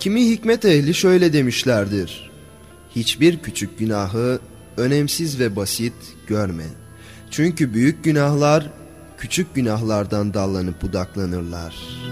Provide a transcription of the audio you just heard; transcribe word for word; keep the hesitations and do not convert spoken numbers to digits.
Kimi hikmet ehli şöyle demişlerdir: hiçbir küçük günahı önemsiz ve basit görme. Çünkü büyük günahlar küçük günahlardan dallanıp budaklanırlar.